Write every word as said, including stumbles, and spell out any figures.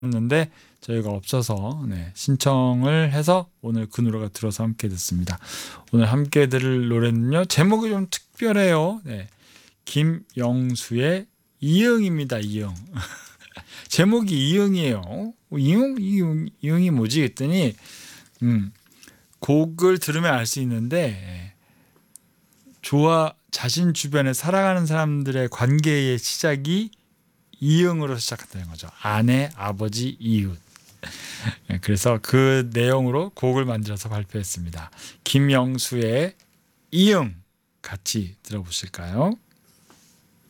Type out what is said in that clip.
했는데 저희가 없어서 네, 신청을 해서 오늘 그 노래가 들어서 함께 듣습니다. 오늘 함께 들을 노래는요. 제목이 좀 특별해요. 네, 김영수의 이응입니다. 이응. 제목이 이응이에요. 어, 이응? 이응? 이응이 뭐지? 했더니 음, 곡을 들으면 알 수 있는데 좋아 자신 주변에 살아가는 사람들의 관계의 시작이 이응으로 시작한다는 거죠. 아내, 아버지, 이웃. 그래서 그 내용으로 곡을 만들어서 발표했습니다. 김영수의 이응 같이 들어보실까요?